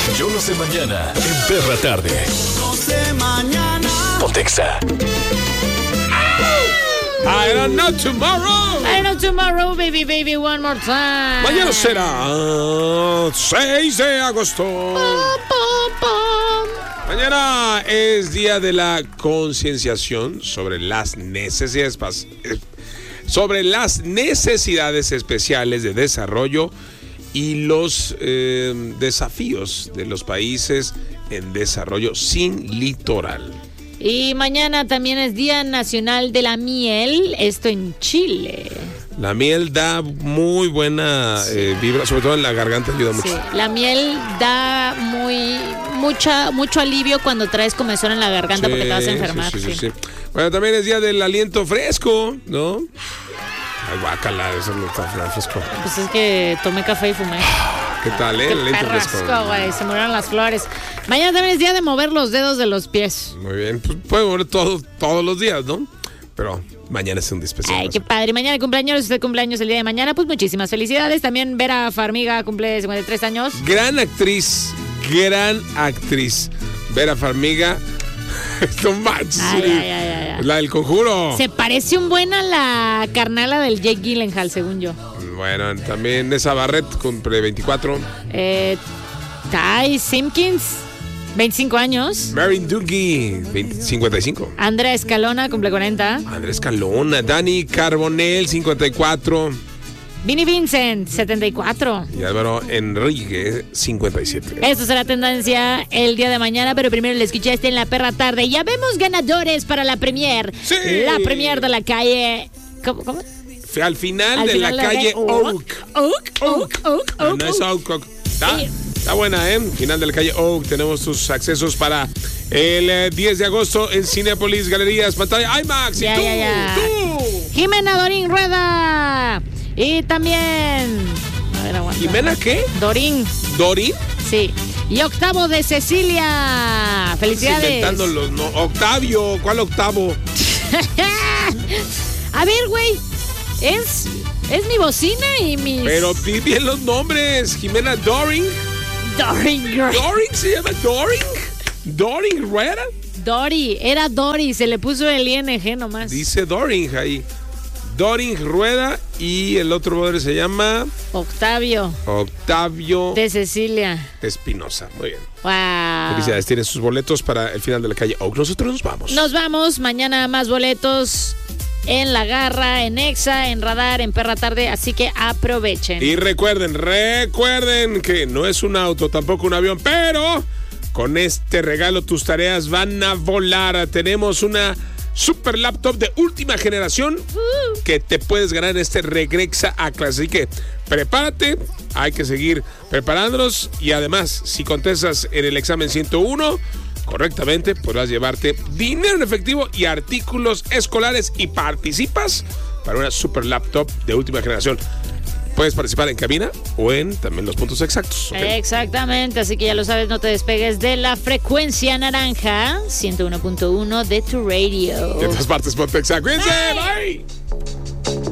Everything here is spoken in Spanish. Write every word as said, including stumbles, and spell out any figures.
Yo lo sé mañana en Perra Tarde. Yo lo sé mañana. Pontexa. I don't know tomorrow. I don't know tomorrow, baby, baby, one more time. Mañana será seis de agosto. Pum, pum, pum. Mañana es día de la concienciación sobre las necesidades sobre las necesidades especiales de desarrollo y los eh, desafíos de los países en desarrollo sin litoral. Y mañana también es Día Nacional de la Miel, esto en Chile. La miel da muy buena eh, vibra, sobre todo en la garganta ayuda mucho. Sí, la miel da muy mucha mucho alivio cuando traes comezón en la garganta, sí, porque te vas a enfermar. Sí, sí, sí. sí, sí. Bueno, también es día del aliento fresco, ¿no? Ay, guácala, eso no está fresco. Pues es que tomé café y fumé. ¿Qué tal, eh? Qué El aliento fresco. perrasco, güey, se murieron las flores. Mañana también es día de mover los dedos de los pies. Muy bien, pues puede mover todo, todos los días, ¿no? Pero mañana es un día especial. Ay, qué padre. Mañana cumpleaños, usted cumpleaños el día de mañana, pues muchísimas felicidades. También Vera Farmiga cumple cincuenta y tres años. Gran actriz, gran actriz. Vera Farmiga. No manches. Ay, ay, ay, ay. La del Conjuro. Se parece un buen a la carnala del Jake Gyllenhaal, según yo. Bueno, también Nessa Barrett cumple veinticuatro. Eh, Ty Simpkins, veinticinco años. Marin Doogie, cincuenta y cinco. Andrea Escalona cumple cuarenta. Andrea Escalona. Dani Carbonell, cincuenta y cuatro. Vinnie Vincent, setenta y cuatro. Y Álvaro Enrique, cincuenta y siete. Esto será tendencia el día de mañana, pero primero le escuchaste en la Perra Tarde. Ya vemos ganadores para la premier. Sí. La premier de la calle. ¿Cómo? ¿Cómo? Al final, Al de final la de calle Oak. Oak, Oak, Oak, No, Oak. no es Oak, Oak. Está, está buena, ¿eh? Final de la calle Oak. Tenemos tus accesos para el eh, diez de agosto en Cinépolis, Galerías, pantalla IMAX. Ya, y tú, ya, ya. tú. Jimena Dorín Rueda. Y también. A ver, aguanta. ¿Jimena qué? Dorín. ¿Dorín? Sí. Y Octavo de Cecilia. Felicidades. Inventando los no. Octavio, ¿cuál octavo? A ver, güey. Es, es mi bocina y mis. Pero di bien los nombres. Jimena Doring. Doring. ¿Doring se llama Doring? ¿Doring Rueda? Dori, era Dori, se le puso el I N G nomás. Dice Doring ahí. Doring Rueda y el otro brother se llama Octavio. Octavio de Cecilia Espinosa. Muy bien. Wow. Felicidades, tienen sus boletos para el final de la calle Oak. Nosotros nos vamos. Nos vamos, mañana más boletos en La Garra, en Exa, en Radar, en Perra Tarde, así que aprovechen. Y recuerden, recuerden que no es un auto, tampoco un avión, pero con este regalo tus tareas van a volar. Tenemos una super laptop de última generación uh. que te puedes ganar en este Regrexa A-Class. Así que prepárate, hay que seguir preparándonos y además, si contestas en el examen ciento uno correctamente, podrás llevarte dinero en efectivo y artículos escolares y participas para una super laptop de última generación. Puedes participar en cabina o en también los puntos exactos. ¿Okay? Exactamente, así que ya lo sabes, no te despegues de la frecuencia naranja ciento uno punto uno de tu radio. De todas partes, ponte exacto. Cuídense, bye. bye.